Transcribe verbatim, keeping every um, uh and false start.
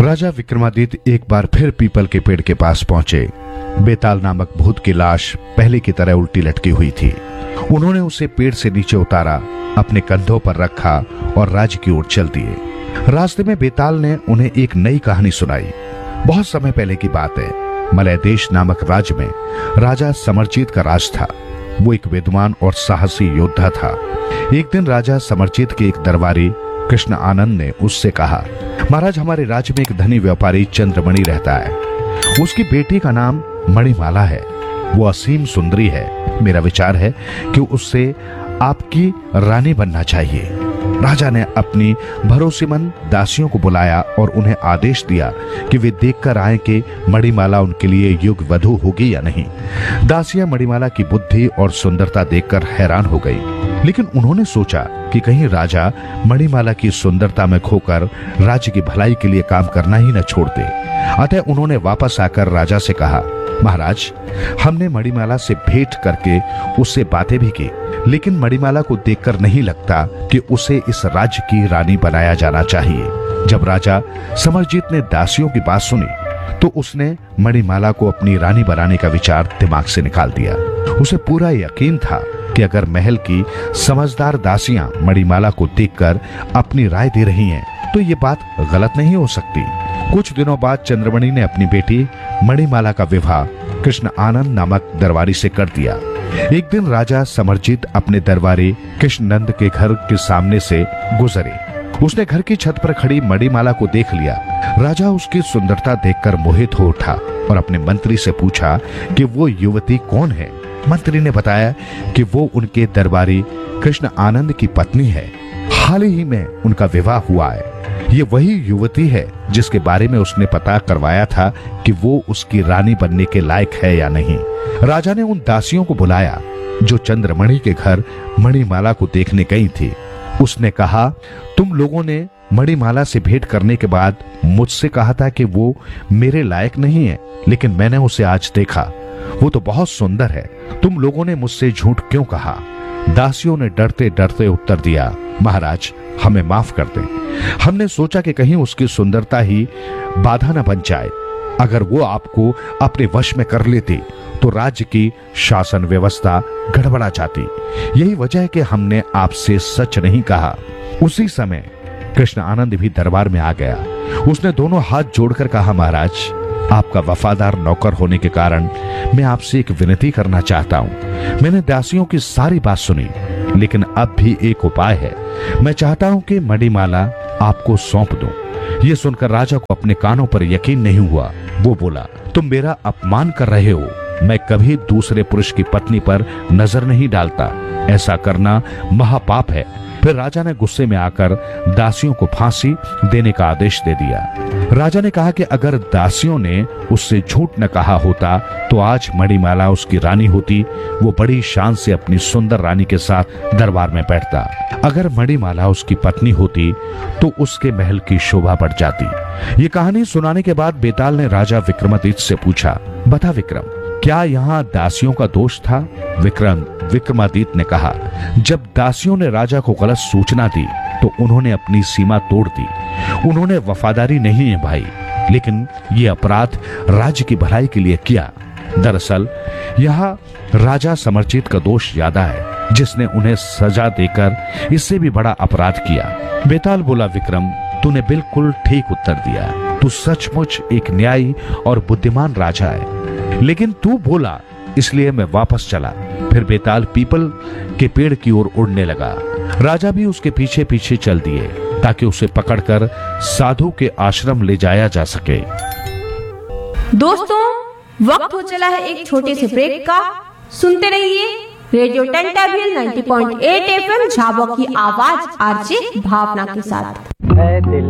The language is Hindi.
राजा विक्रमादित्य एक बार फिर पीपल के पेड़ के पास पहुंचे। बेताल नामक भूत की लाश पहले की तरह उल्टी लटकी हुई थी। उन्होंने उसे पेड़ से नीचे उतारा, अपने कंधों पर रखा और राज्य की ओर चल दिए। रास्ते में बेताल ने उन्हें एक नई कहानी सुनाई। बहुत समय पहले की बात है। मलय देश नामक राज्य में राजा समरजीत का राज था। वो एक विद्वान और साहसी योद्धा था। एक दिन राजा समरजीत के एक दरबारी कृष्ण आनंद ने उससे कहा, महाराज, हमारे राज्य में एक धनी व्यापारी चंद्रमणि रहता है। उसकी बेटी का नाम मणिमाला है। वो असीम सुंदरी है। मेरा विचार है कि उससे आपकी रानी बनना चाहिए। राजा ने अपनी भरोसेमंद दासियों को बुलाया और उन्हें आदेश दिया कि वे देखकर आए कि मणिमाला उनके लिए युग वधू होगी या नहीं। दासियां मणिमाला की बुद्धि और सुंदरता देखकर हैरान हो गई, लेकिन उन्होंने सोचा कि कहीं राजा मणिमाला की सुंदरता में खोकर राज्य की भलाई के लिए काम करना ही न छोड़ दे। अतः उन्होंने वापस आकर राजा से कहा, महाराज, हमने मणिमाला से भेंट करके उससे बातें भी की, लेकिन मणिमाला को देखकर नहीं लगता कि उसे इस राज्य की रानी बनाया जाना चाहिए। जब राजा समरजीत ने दासियों की बात सुनी तो उसने मणिमाला को अपनी रानी बनाने का विचार दिमाग से निकाल दिया। उसे पूरा यकीन था कि अगर महल की समझदार दासियां मणिमाला को देखकर अपनी राय दे रही हैं, तो ये बात गलत नहीं हो सकती। कुछ दिनों बाद चंद्रमणि ने अपनी बेटी मणिमाला का विवाह कृष्ण आनंद नामक दरबारी से कर दिया। एक दिन राजा समरजीत अपने दरबारी कृष्णनंद के घर के सामने से गुजरे। उसने घर की छत पर खड़ी मणिमाला को देख लिया। राजा उसकी सुंदरता देखकर मोहित हो उठा और अपने मंत्री से पूछा कि वो युवती कौन है। मंत्री ने बताया कि वो उनके दरबारी कृष्ण आनंद की पत्नी है। हाल ही में उनका विवाह हुआ है। ये वही युवती है जिसके बारे में उसने पता करवाया था कि वो उसकी रानी बनने के लायक है या नहीं। राजा ने उन दासियों को बुलाया जो चंद्रमणि के घर मणिमाला को देखने गई थी। उसने कहा, तुम लोगों ने मणिमाला से भेंट करने के बाद मुझसे कहा था कि वो मेरे लायक नहीं है, लेकिन मैंने उसे आज देखा। वो तो बहुत सुंदर है। तुम लोगों ने मुझसे झूठ क्यों कहा? दासियों ने डरते डरते उत्तर दिया, महाराज, हमें माफ कर दें। हमने सोचा कि कहीं उसकी सुंदरता ही बाधा न बन जाए। अगर वो आपको अपने वश में कर लेती तो राज्य की शासन व्यवस्था गड़बड़ा जाती। यही वजह है कि हमने आपसे सच नहीं कहा। उसी समय कृष्ण आनंद भी दरबार में आ गया। उसने दोनों हाथ जोड़कर कहा, महाराज, आपका वफादार नौकर होने के कारण मैं आपसे एक विनती करना चाहता हूँ। मैंने दासियों की सारी बात सुनी, लेकिन अब भी एक उपाय है। मैं चाहता हूँ कि मणिमाला आपको सौंप दूं। ये सुनकर राजा को अपने कानों पर यकीन नहीं हुआ। वो बोला, तुम मेरा अपमान कर रहे हो। मैं कभी दूसरे पुरुष की पत्नी पर नजर नहीं डालता। ऐसा करना महापाप है। फिर राजा ने गुस्से में आकर दासियों को फांसी देने का आदेश दे दिया। राजा ने कहा कि अगर दासियों ने उससे झूठ न कहा होता तो आज मणिमाला उसकी रानी होती। वो बड़ी शान से अपनी सुंदर रानी के साथ दरबार में बैठता। अगर मणिमाला उसकी पत्नी होती तो उसके महल की शोभा बढ़ जाती। ये कहानी सुनाने के बाद बेताल ने राजा विक्रमादित्य से पूछा, बता विक्रम, क्या यहाँ दासियों का दोष था? विक्रम विक्रमादित्य ने कहा, जब दासियों ने राजा को गलत सूचना दी तो उन्होंने अपनी सीमा तोड़ दी। उन्होंने वफादारी नहीं है भाई, लेकिन ये अपराध राज्य की भलाई के लिए किया। दरअसल यहाँ राजा समरजीत का दोष ज्यादा है, जिसने उन्हें सजा देकर इससे भी बड़ा अपराध किया। बेताल बोला, विक्रम, तूने बिल्कुल ठीक उत्तर दिया। तू सचमुच एक न्यायी और बुद्धिमान राजा है, लेकिन तू बोला इसलिए मैं वापस चला। फिर बेताल पीपल के पेड़ की ओर उड़ने लगा। राजा भी उसके पीछे पीछे चल दिए ताकि उसे पकड़कर साधु के आश्रम ले जाया जा सके। दोस्तों, वक्त हो चला है एक छोटे से ब्रेक का। सुनते रहिए रेडियो टेंटाविल नब्बे पॉइंट आठ एफएम झाबुआ की आवाज आरजे भावना के साथ।